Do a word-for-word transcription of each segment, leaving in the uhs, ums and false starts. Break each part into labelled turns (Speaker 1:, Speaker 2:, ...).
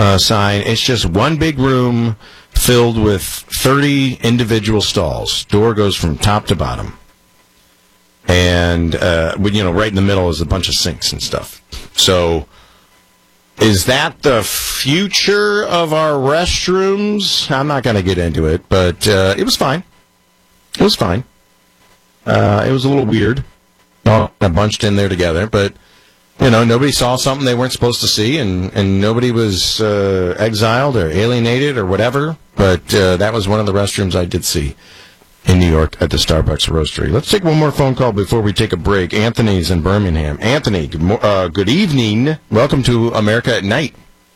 Speaker 1: uh, sign. It's just one big room filled with thirty individual stalls. Door goes from top to bottom. And, uh, you know, right in the middle is a bunch of sinks and stuff. So, is that the future of our restrooms? I'm not going to get into it, but uh, it was fine. It was fine. Uh, it was a little weird. All bunched in there together, but, you know, nobody saw something they weren't supposed to see, and, and nobody was uh, exiled or alienated or whatever, but uh, that was one of the restrooms I did see in New York at the Starbucks Roastery. Let's take one more phone call before we take a break. Anthony's in Birmingham. Anthony, good, mo- uh, good evening. Welcome to America at Night.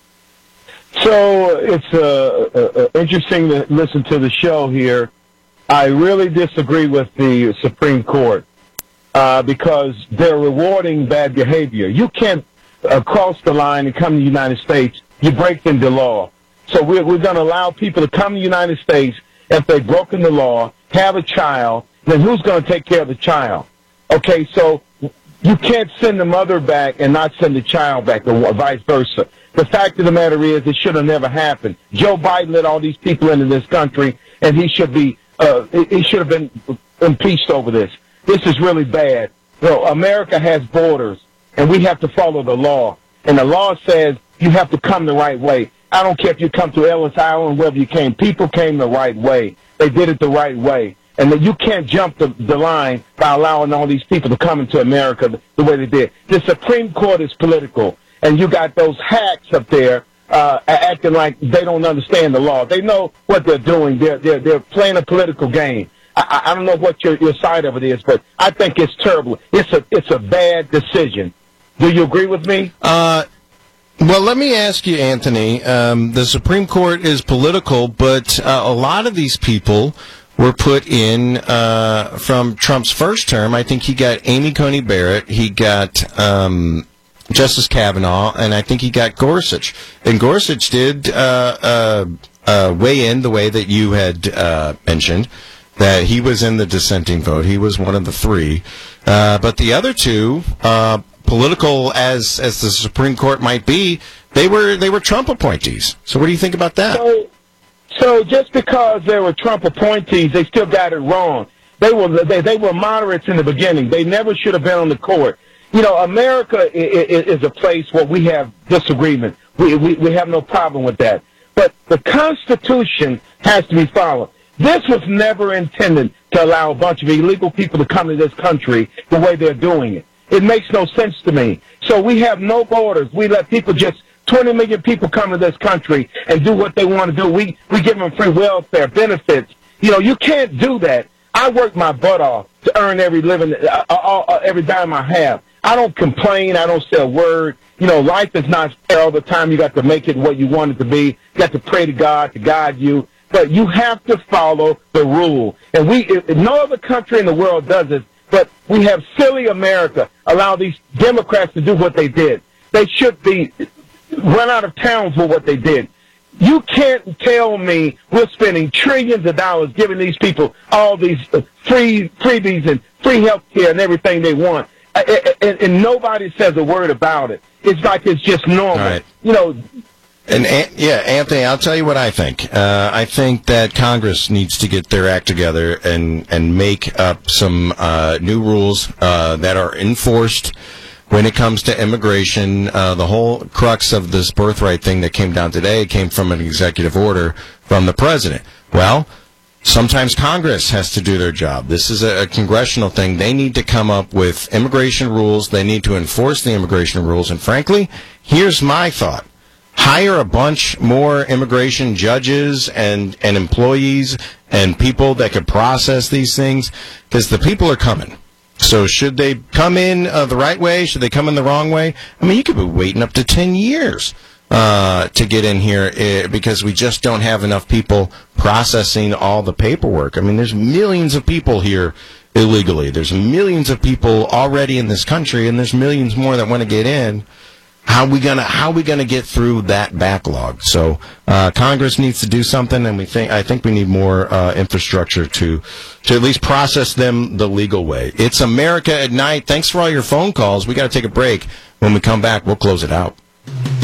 Speaker 2: So it's uh, uh, interesting to listen to the show here. I really disagree with the Supreme Court uh, because they're rewarding bad behavior. You can't uh, cross the line and come to the United States. You break into law. So we're, we're going to allow people to come to the United States if they've broken the law, have a child, then who's going to take care of the child? Okay, so you can't send the mother back and not send the child back, or vice versa. The fact of the matter is it should have never happened. Joe Biden let all these people into this country, and he should be uh, he should have been impeached over this. This is really bad. You know, America has borders, and we have to follow the law. And the law says you have to come the right way. I don't care if you come to Ellis Island, wherever you came. People came the right way. They did it the right way. And that you can't jump the, the line by allowing all these people to come into America the, the way they did. The Supreme Court is political. And you got those hacks up there uh, acting like they don't understand the law. They know what they're doing. They're, they're, they're playing a political game. I, I don't know what your, your side of it is, but I think it's terrible. It's a, it's a bad decision. Do you agree with me?
Speaker 1: Uh Well, let me ask you, Anthony. Um, the Supreme Court is political, but uh, a lot of these people were put in uh, from Trump's first term. I think he got Amy Coney Barrett, he got um, Justice Kavanaugh, and I think he got Gorsuch. And Gorsuch did uh, uh, uh, weigh in the way that you had uh, mentioned, that he was in the dissenting vote. He was one of the three. Uh, but the other two... Uh, political as as the Supreme Court might be, they were they were Trump appointees. So what do you think about that?
Speaker 2: So, so just because they were Trump appointees, they still got it wrong. They were they, they were moderates in the beginning. They never should have been on the court. You know, America is, is a place where we have disagreement. We, we we have no problem with that. But the Constitution has to be followed. This was never intended to allow a bunch of illegal people to come to this country the way they're doing it. It makes no sense to me. So we have no borders. We let people just, twenty million people come to this country and do what they want to do. We we give them free welfare, benefits. You know, you can't do that. I work my butt off to earn every living, uh, uh, uh, every dime I have. I don't complain. I don't say a word. You know, life is not fair all the time. You got to make it what you want it to be. You got to pray to God to guide you. But you have to follow the rule. And we, no other country in the world does it. But we have silly America allow these Democrats to do what they did. They should be run out of town for what they did. You can't tell me we're spending trillions of dollars giving these people all these free freebies and free health care and everything they want, and, and nobody says a word about it. It's like it's just normal.
Speaker 1: Right.
Speaker 2: You know.
Speaker 1: And, yeah, Anthony, I'll tell you what I think. Uh, I think that Congress needs to get their act together and, and make up some uh, new rules uh, that are enforced when it comes to immigration. Uh, the whole crux of this birthright thing that came down today came from an executive order from the president. Well, sometimes Congress has to do their job. This is a, a congressional thing. They need to come up with immigration rules. They need to enforce the immigration rules. And frankly, here's my thought. Hire a bunch more immigration judges and, and employees and people that could process these things, because the people are coming. So should they come in uh, the right way? Should they come in the wrong way? I mean, you could be waiting up to ten years uh, to get in here uh, because we just don't have enough people processing all the paperwork. I mean, there's millions of people here illegally. There's millions of people already in this country, and there's millions more that want to get in. How we gonna how we gonna get through that backlog? So uh, Congress needs to do something, and we think I think we need more uh, infrastructure to to at least process them the legal way. It's America at Night. Thanks for all your phone calls. We got to take a break. When we come back, we'll close it out.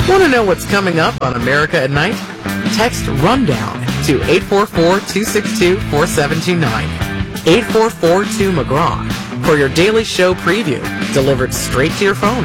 Speaker 3: Want to know what's coming up on America at Night? Text RUNDOWN to eight four four, two six two, four seven two nine. eight four four two McGraw for your daily show preview, delivered straight to your phone.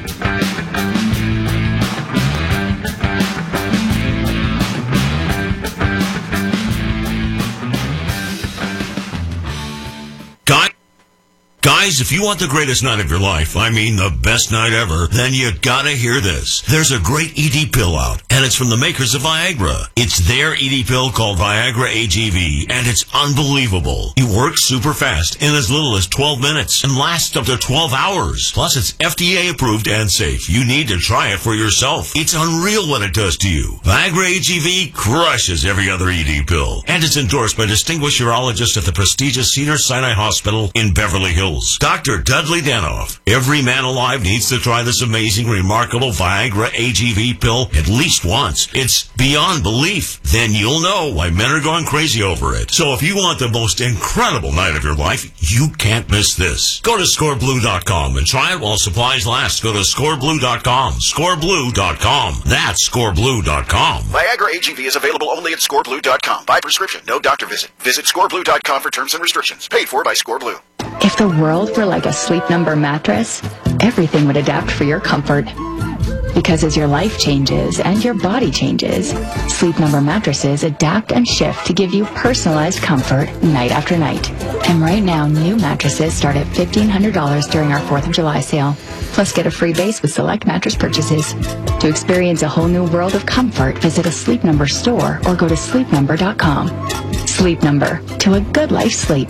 Speaker 4: Guys, if you want the greatest night of your life, I mean the best night ever, then you gotta hear this. There's a great E D pill out, and it's from the makers of Viagra. It's their E D pill called Viagra A G V, and it's unbelievable. It works super fast in as little as twelve minutes and lasts up to twelve hours. Plus, it's F D A approved and safe. You need to try it for yourself. It's unreal what it does to you. Viagra A G V crushes every other E D pill, and it's endorsed by distinguished urologists at the prestigious Cedars-Sinai Hospital in Beverly Hills. Doctor Dudley Danoff. Every man alive needs to try this amazing, remarkable Viagra A G V pill at least once. It's beyond belief. Then you'll know why men are going crazy over it. So if you want the most incredible night of your life, you can't miss this. Go to score blue dot com and try it while supplies last. Go to score blue dot com. score blue dot com. That's score blue dot com.
Speaker 5: Viagra A G V is available only at score blue dot com. By prescription, no doctor visit. Visit score blue dot com for terms and restrictions. Paid for by ScoreBlue.
Speaker 6: If the world were like a Sleep Number mattress, everything would adapt for your comfort. Because as your life changes and your body changes, Sleep Number mattresses adapt and shift to give you personalized comfort night after night. And right now, new mattresses start at fifteen hundred dollars during our fourth of July sale. Plus, get a free base with select mattress purchases. To experience a whole new world of comfort, visit a Sleep Number store or go to sleep number dot com. Sleep Number, to a good life sleep.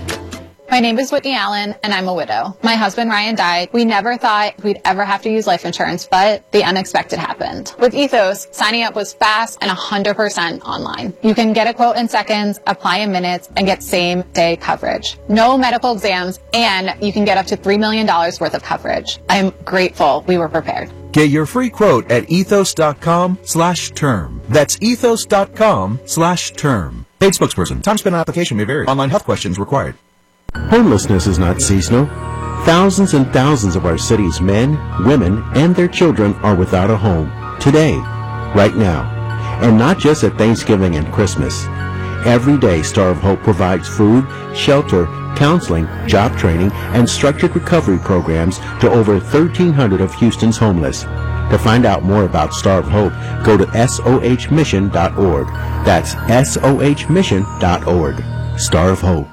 Speaker 7: My name is Whitney Allen, and I'm a widow. My husband, Ryan, died. We never thought we'd ever have to use life insurance, but the unexpected happened. With Ethos, signing up was fast and one hundred percent online. You can get a quote in seconds, apply in minutes, and get same-day coverage. No medical exams, and you can get up to three million dollars worth of coverage. I'm grateful we were prepared.
Speaker 8: Get your free quote at ethos dot com slash term. That's ethos dot com slash term. Paid spokesperson. Time spent on application may vary. Online health questions required.
Speaker 9: Homelessness is not seasonal. Thousands and thousands of our city's men, women, and their children are without a home today, right now. And not just at Thanksgiving and Christmas. Every day, Star of Hope provides food, shelter, counseling, job training, and structured recovery programs to over thirteen hundred of Houston's homeless. To find out more about Star of Hope, go to S O H mission dot org. That's S O H mission dot org. Star of Hope.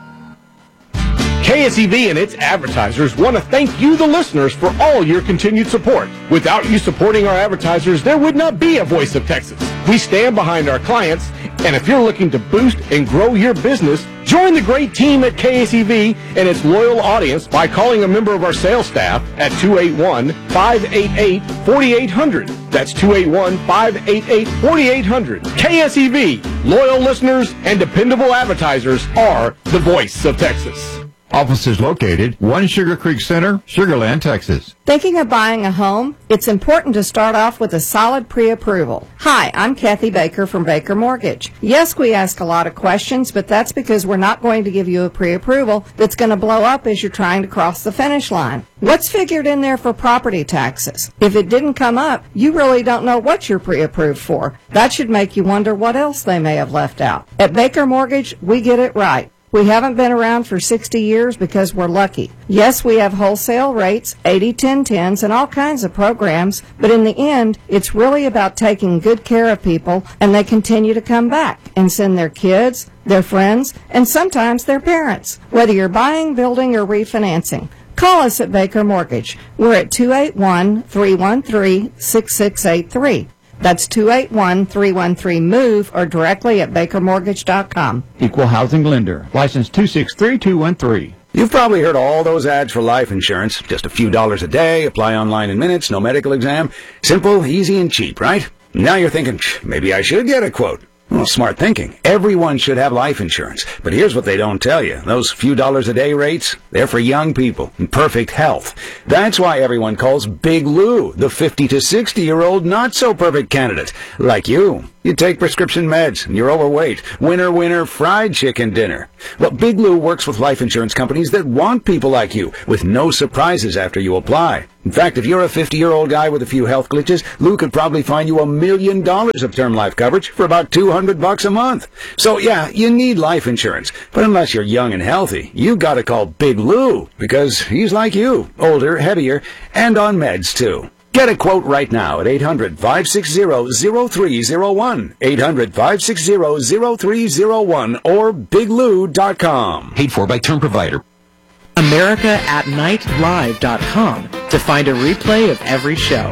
Speaker 10: K S E V and its advertisers want to thank you, the listeners, for all your continued support. Without you supporting our advertisers, there would not be a Voice of Texas. We stand behind our clients, and if you're looking to boost and grow your business, join the great team at K S E V and its loyal audience by calling a member of our sales staff at two eight one, five eight eight, four eight zero zero. That's two eight one, five eight eight, four eight zero zero. K S E V, loyal listeners and dependable advertisers are the Voice of Texas.
Speaker 11: Offices located one Sugar Creek Center, Sugar Land, Texas.
Speaker 12: Thinking of buying a home? It's important to start off with a solid pre-approval. Hi, I'm Kathy Baker from Baker Mortgage. Yes, we ask a lot of questions, but that's because we're not going to give you a pre-approval that's going to blow up as you're trying to cross the finish line. What's figured in there for property taxes? If it didn't come up, you really don't know what you're pre-approved for. That should make you wonder what else they may have left out. At Baker Mortgage, we get it right. We haven't been around for sixty years because we're lucky. Yes, we have wholesale rates, eighty ten tens, and all kinds of programs, but in the end, it's really about taking good care of people, and they continue to come back and send their kids, their friends, and sometimes their parents, whether you're buying, building, or refinancing. Call us at Baker Mortgage. We're at two eight one, three one three, six six eight three. That's two eight one, three one three, MOVE or directly at baker mortgage dot com.
Speaker 11: Equal housing lender. License two six three two one three.
Speaker 13: You've probably heard all those ads for life insurance. Just a few dollars a day, apply online in minutes, no medical exam. Simple, easy, and cheap, right? Now you're thinking, maybe I should get a quote. Well, smart thinking. Everyone should have life insurance. But here's what they don't tell you. Those few dollars a day rates, they're for young people in perfect health. That's why everyone calls Big Lou the fifty to sixty-year-old not-so-perfect candidate. Like you. You take prescription meds, and you're overweight. Winner, winner, fried chicken dinner. Well, Big Lou works with life insurance companies that want people like you, with no surprises after you apply. In fact, if you're a fifty-year-old guy with a few health glitches, Lou could probably find you a million dollars of term life coverage for about two hundred bucks a month. So yeah, you need life insurance. But unless you're young and healthy, you gotta call Big Lou, because he's like you, older, heavier, and on meds too. Get a quote right now at eight hundred, five six zero, zero three zero one, eight hundred, five six zero, zero three zero one, or big lou dot com.
Speaker 8: Paid for by Term Provider.
Speaker 3: America at Night Live dot com to find a replay of every show.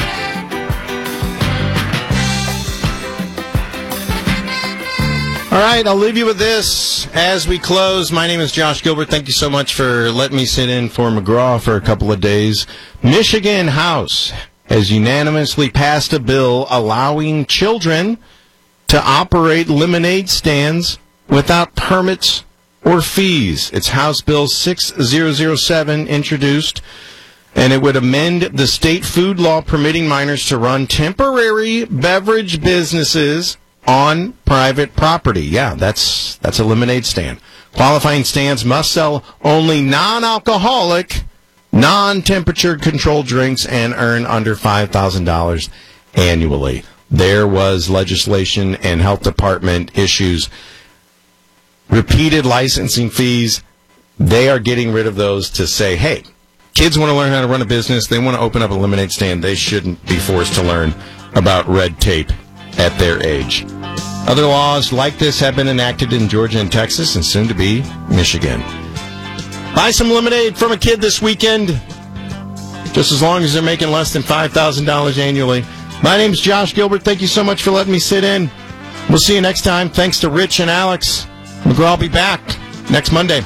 Speaker 1: All right, I'll leave you with this as we close. My name is Josh Gilbert. Thank you so much for letting me sit in for McGraw for a couple of days. Michigan House has unanimously passed a bill allowing children to operate lemonade stands without permits or fees. It's House Bill six thousand seven introduced, and it would amend the state food law permitting minors to run temporary beverage businesses on private property. Yeah, that's that's a lemonade stand. Qualifying stands must sell only non-alcoholic, non-temperature controlled drinks and earn under five thousand dollars annually. There was legislation and health department issues. Repeated licensing fees, they are getting rid of those to say, hey, kids want to learn how to run a business. They want to open up a lemonade stand. They shouldn't be forced to learn about red tape at their age. Other laws like this have been enacted in Georgia and Texas and soon to be Michigan. Buy some lemonade from a kid this weekend, just as long as they're making less than five thousand dollars annually. My name's Josh Gilbert. Thank you so much for letting me sit in. We'll see you next time. Thanks to Rich and Alex. McGraw will be back next Monday.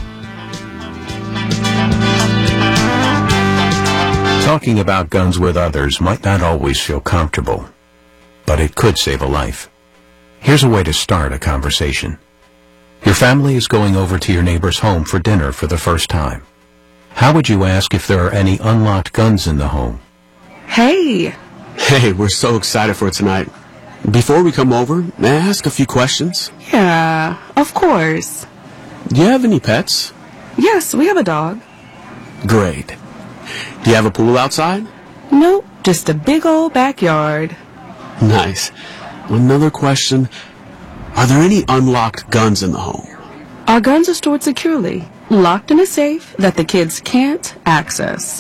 Speaker 8: Talking about guns with others might not always feel comfortable, but it could save a life. Here's a way to start a conversation. Your family is going over to your neighbor's home for dinner for the first time. How would you ask if there are any unlocked guns in the home?
Speaker 14: Hey! Hey, we're so excited for tonight. Before we come over, may I ask a few questions?
Speaker 15: Yeah, of course.
Speaker 14: Do you have any pets?
Speaker 15: Yes, we have a dog.
Speaker 14: Great. Do you have a pool outside?
Speaker 15: Nope, just a big old backyard.
Speaker 14: Nice. Another question. Are there any unlocked guns in the home?
Speaker 15: Our guns are stored securely, locked in a safe that the kids can't access.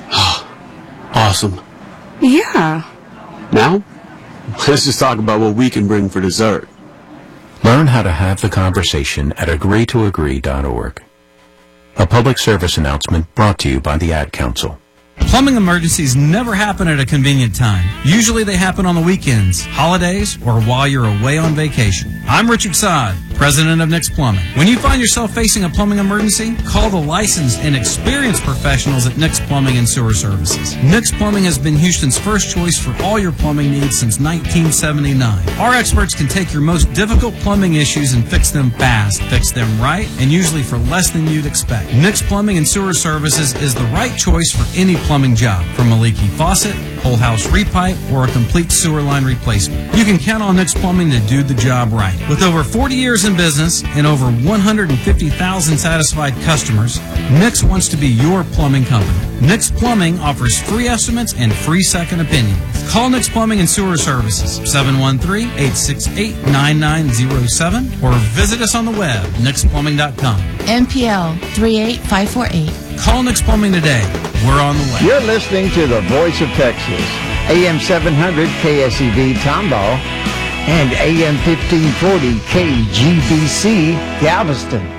Speaker 14: Awesome.
Speaker 15: Yeah.
Speaker 14: Now, let's just talk about what we can bring for dessert.
Speaker 8: Learn how to have the conversation at agree to agree dot org. A public service announcement brought to you by the Ad Council.
Speaker 16: Plumbing emergencies never happen at a convenient time. Usually they happen on the weekends, holidays, or while you're away on vacation. I'm Richard Sod, president of Nick's Plumbing. When you find yourself facing a plumbing emergency, call the licensed and experienced professionals at Nick's Plumbing and Sewer Services. Nick's Plumbing has been Houston's first choice for all your plumbing needs since nineteen seventy-nine. Our experts can take your most difficult plumbing issues and fix them fast, fix them right, and usually for less than you'd expect. Nick's Plumbing and Sewer Services is the right choice for any plumbing job, from a leaky faucet, whole house repipe, or a complete sewer line replacement. You can count on Nick's Plumbing to do the job right. With over forty years in business and over one hundred fifty thousand satisfied customers, Nick's wants to be your plumbing company. Nick's Plumbing offers free estimates and free second opinion. Call Nick's Plumbing and Sewer Services, seven one three, eight six eight, nine nine zero seven, or visit us on the web, nix plumbing dot com.
Speaker 17: M P L three eight five four eight.
Speaker 16: Call Nick's Plumbing today. We're on the way.
Speaker 18: You're listening to the Voice of Texas, A M seven hundred K S E V Tomball and A M fifteen forty K G B C Galveston.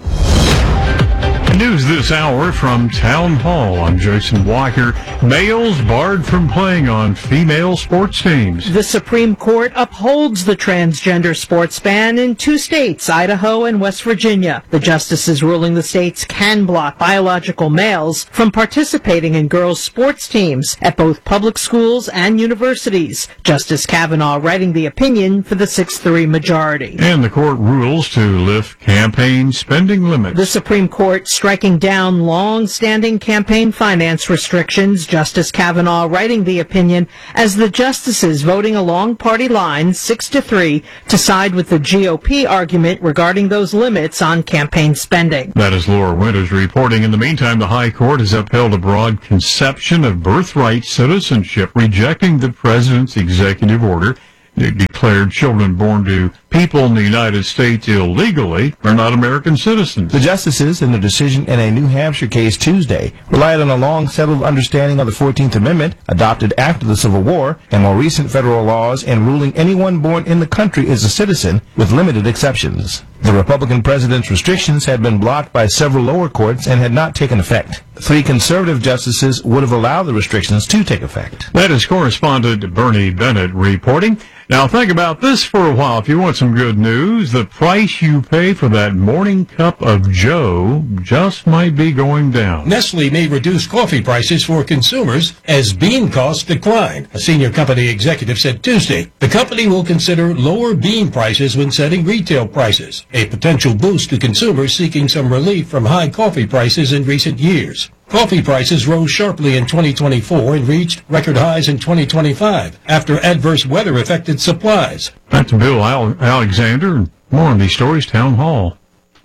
Speaker 11: News this hour from Town Hall. I'm Jason Walker. Males barred from playing on female sports teams.
Speaker 19: The Supreme Court upholds the transgender sports ban in two states, Idaho and West Virginia. The justices ruling the states can block biological males from participating in girls' sports teams at both public schools and universities. Justice Kavanaugh writing the opinion for the six three majority.
Speaker 11: And the court rules to lift campaign spending limits.
Speaker 19: The Supreme Court striking down long-standing campaign finance restrictions, Justice Kavanaugh writing the opinion as the justices voting along party lines six to three to side with the G O P argument regarding those limits on campaign spending.
Speaker 11: That is Laura Winters reporting. In the meantime, the High Court has upheld a broad conception of birthright citizenship, rejecting the president's executive order that declared children born to people in the United States illegally are not American citizens.
Speaker 20: The justices, in a decision in a New Hampshire case Tuesday, relied on a long-settled understanding of the fourteenth Amendment, adopted after the Civil War, and more recent federal laws, and ruling anyone born in the country is a citizen, with limited exceptions. The Republican president's restrictions had been blocked by several lower courts and had not taken effect. Three conservative justices would have allowed the restrictions to take effect.
Speaker 11: That is correspondent Bernie Bennett reporting. Now think about this for a while. If you want some good news, the price you pay for that morning cup of Joe just might be going down.
Speaker 21: Nestle may reduce coffee prices for consumers as bean costs decline, a senior company executive said Tuesday. The company will consider lower bean prices when setting retail prices, a potential boost to consumers seeking some relief from high coffee prices in recent years. Coffee prices rose sharply in twenty twenty-four and reached record highs in twenty twenty-five after adverse weather affected supplies.
Speaker 11: That's Bill Al- Alexander. More on these stories, Town Hall.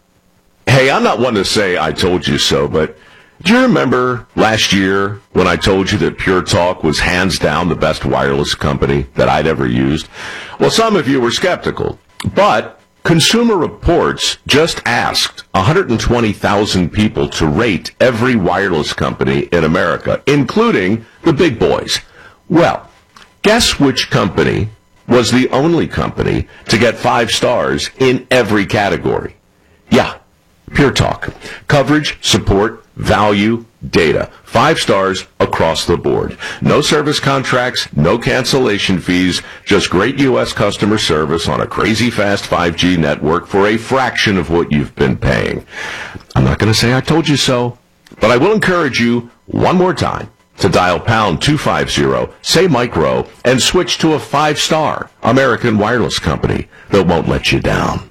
Speaker 22: Hey, I'm not one to say I told you so, but do you remember last year when I told you that Pure Talk was hands down the best wireless company that I'd ever used? Well, some of you were skeptical, but Consumer Reports just asked one hundred twenty thousand people to rate every wireless company in America, including the big boys. Well, guess which company was the only company to get five stars in every category? Yeah, Pure Talk. Coverage, support, value, data. Five stars across the board. No service contracts, no cancellation fees, just great U S customer service on a crazy fast five G network for a fraction of what you've been paying. I'm not going to say I told you so, but I will encourage you one more time to dial pound two fifty, say micro, and switch to a five-star American wireless company that won't let you down.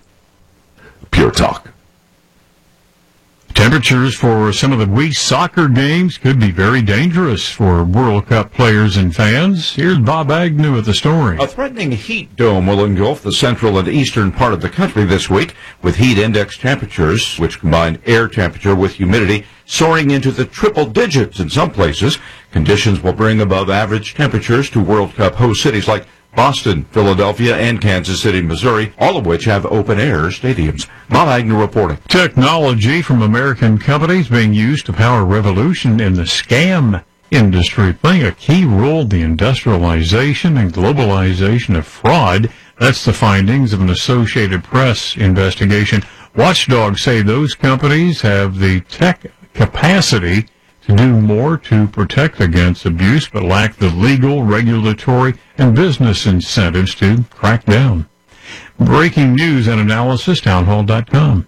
Speaker 22: Pure Talk.
Speaker 11: Temperatures for some of the week's soccer games could be very dangerous for World Cup players and fans. Here's Bob Agnew with the story.
Speaker 23: A threatening heat dome will engulf the central and eastern part of the country this week, with heat index temperatures, which combine air temperature with humidity, soaring into the triple digits in some places. Conditions will bring above average temperatures to World Cup host cities like Boston, Philadelphia, and Kansas City, Missouri, all of which have open-air stadiums. Bob Agnew reporting.
Speaker 11: Technology from American companies being used to power a revolution in the scam industry, playing a key role in the industrialization and globalization of fraud. That's the findings of an Associated Press investigation. Watchdogs say those companies have the tech capacity to do more to protect against abuse, but lack the legal, regulatory, and business incentives to crack down. Breaking news and analysis, townhall dot com.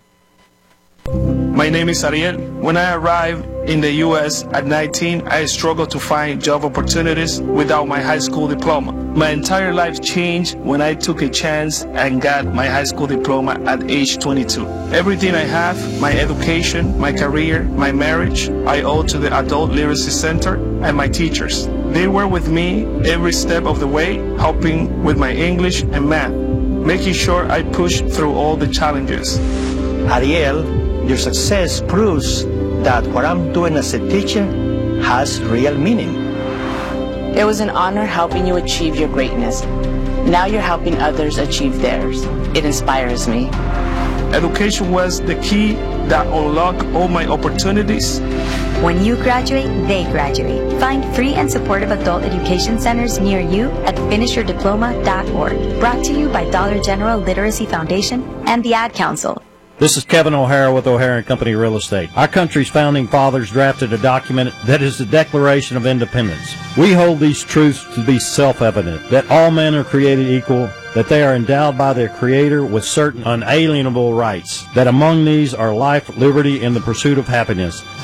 Speaker 24: My name is Ariel. When I arrived in the U S at nineteen, I struggled to find job opportunities without my high school diploma. My entire life changed when I took a chance and got my high school diploma at age twenty-two. Everything I have, my education, my career, my marriage, I owe to the Adult Literacy Center and my teachers. They were with me every step of the way, helping with my English and math, making sure I pushed through all the challenges.
Speaker 25: Ariel, your success proves that what I'm doing as a teacher has real meaning.
Speaker 26: It was an honor helping you achieve your greatness. Now you're helping others achieve theirs. It inspires me.
Speaker 24: Education was the key that unlocked all my opportunities.
Speaker 27: When you graduate, they graduate. Find free and supportive adult education centers near you at finish your diploma dot org. Brought to you by Dollar General Literacy Foundation and the Ad Council.
Speaker 28: This is Kevin O'Hara with O'Hara and Company Real Estate. Our country's founding fathers drafted a document that is the Declaration of Independence. We hold these truths to be self-evident, that all men are created equal, that they are endowed by their Creator with certain unalienable rights, that among these are life, liberty, and the pursuit of happiness.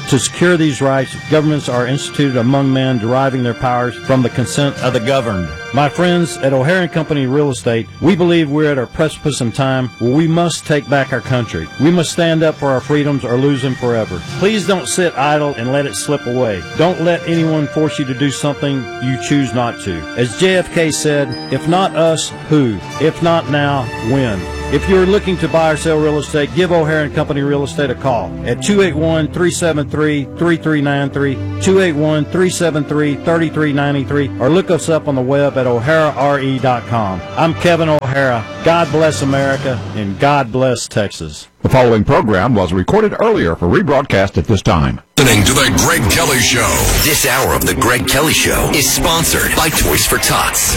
Speaker 28: To secure these rights, governments are instituted among men, deriving their powers from the consent of the governed. My friends at O'Hare and Company Real Estate, we believe we're at a precipice in time where we must take back our country. We must stand up for our freedoms or lose them forever. Please don't sit idle and let it slip away. Don't let anyone force you to do something you choose not to. As J F K said, if not us, who? If not now, when? If you're looking to buy or sell real estate, give O'Hare and Company Real Estate a call at two eight one, three seven three, three three nine three, two eight one, three seven three, three three nine three, or look us up on the web at o'hara r e dot com. I'm Kevin O'Hara. God bless America, and God bless Texas.
Speaker 23: The following program was recorded earlier for rebroadcast at this time.
Speaker 2: Listening to The Greg Kelly Show. This hour of The Greg Kelly Show is sponsored by Toys for Tots.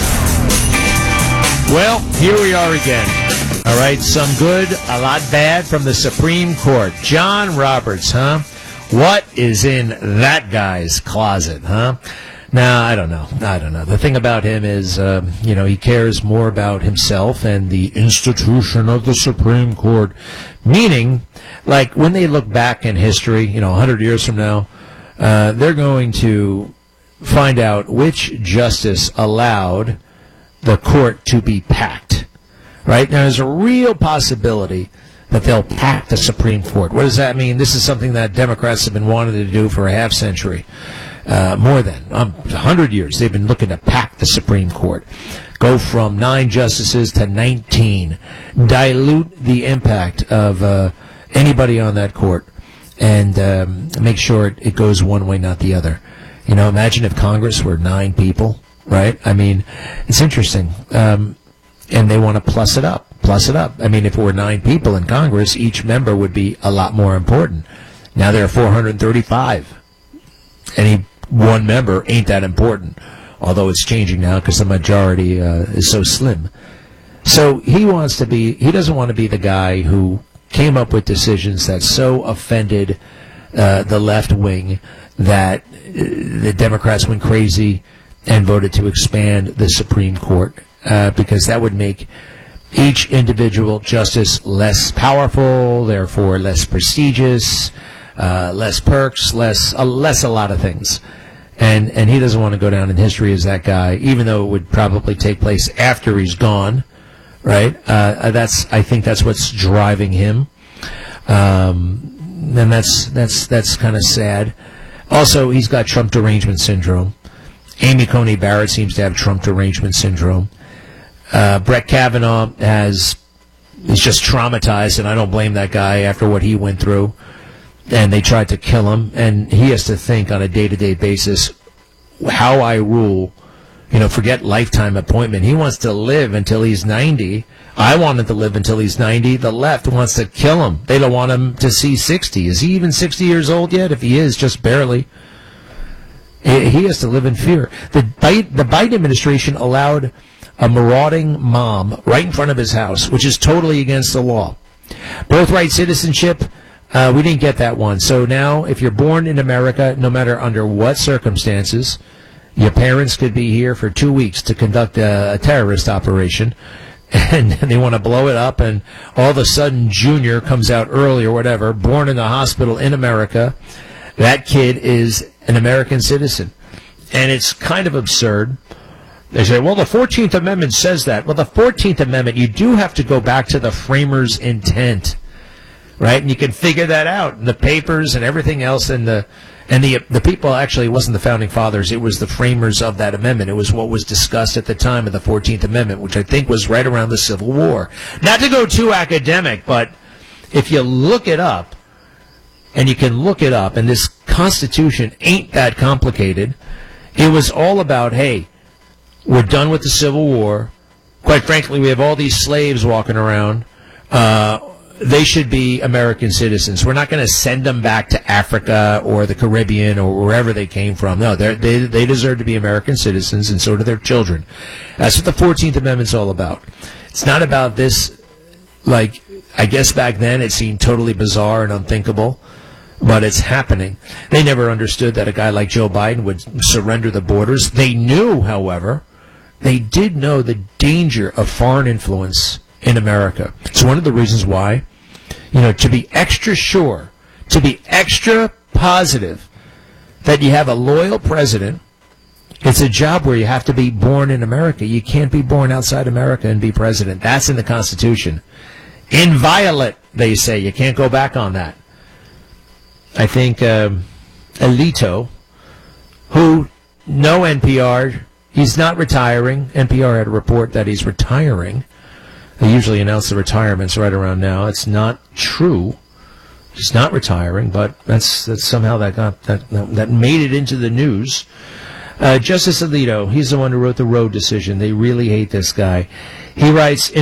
Speaker 4: Well, here we are again. All right, some good, a lot bad from the Supreme Court. John Roberts, huh? What is in that guy's closet, huh? Now, I don't know. I don't know. The thing about him is, uh, you know, he cares more about himself and the institution of the Supreme Court. Meaning, like, when they look back in history, you know, one hundred years from now, uh, they're going to find out which justice allowed the court to be packed. Right? Now, there's a real possibility that they'll pack the Supreme Court. What does that mean? This is something that Democrats have been wanting to do for a half century. Uh, more than um, one hundred years. They've been looking to pack the Supreme Court. Go from nine justices to nineteen. Dilute the impact of uh, anybody on that court. And um, make sure it, it goes one way, not the other. You know, imagine if Congress were nine people, right? I mean, it's interesting. Um, and they want to plus it up. Plus it up. I mean, if it were nine people in Congress, each member would be a lot more important. Now there are four hundred thirty-five. Any one member ain't that important, although it's changing now because the majority uh, is so slim. So he wants to be, he doesn't want to be the guy who came up with decisions that so offended uh, the left wing that uh, the Democrats went crazy and voted to expand the Supreme Court, uh, because that would make each individual justice less powerful, therefore less prestigious, uh, less perks, less, uh, less a lot of things. And and he doesn't want to go down in history as that guy, even though it would probably take place after he's gone, right? Uh, that's I think that's what's driving him, um, and that's that's that's kind of sad. Also, he's got Trump derangement syndrome. Amy Coney Barrett seems to have Trump derangement syndrome. Uh, Brett Kavanaugh has is just traumatized, and I don't blame that guy after what he went through. And they tried to kill him, and he has to think on a day-to-day basis how I rule. You know, forget lifetime appointment. He wants to live until he's ninety. I want him to live until he's ninety. The left wants to kill him. They don't want him to see sixty. Is he even sixty years old yet? If he is, just barely. He has to live in fear. The Biden, the Biden administration allowed a marauding mom right in front of his house, which is totally against the law. Birthright citizenship, Uh, we didn't get that one. So now, if you're born in America, no matter under what circumstances, your parents could be here for two weeks to conduct a, a terrorist operation, and they want to blow it up, and all of a sudden Junior comes out early or whatever, born in the hospital in America. That kid is an American citizen. And it's kind of absurd. They say, well, the fourteenth Amendment says that. Well, the fourteenth Amendment, you do have to go back to the framers' intent. Right, and you can figure that out in the papers and everything else, and the and the the people actually, it wasn't the founding fathers; it was the framers of that amendment. It was what was discussed at the time of the fourteenth Amendment, which I think was right around the Civil War. Not to go too academic, but if you look it up, and you can look it up, and this Constitution ain't that complicated. It was all about, hey, we're done with the Civil War. Quite frankly, we have all these slaves walking around. Uh, They should be American citizens. We're not going to send them back to Africa or the Caribbean or wherever they came from. No, they they deserve to be American citizens, and so do their children. That's what the fourteenth Amendment's all about. It's not about this, like, I guess back then it seemed totally bizarre and unthinkable, but it's happening. They never understood that a guy like Joe Biden would surrender the borders. They knew, however, they did know the danger of foreign influence in America. It's one of the reasons why, you know, to be extra sure, to be extra positive that you have a loyal president. It's a job where you have to be born in America. You can't be born outside America and be president. That's in the Constitution. Inviolate, they say. You can't go back on that. I think um, Alito, who, no N P R, he's not retiring. N P R had a report that he's retiring. They usually announce the retirements right around now. It's not true. He's not retiring, but that's, that's somehow that got that that made it into the news. Uh, Justice Alito, he's the one who wrote the Roe decision. They really hate this guy. He writes,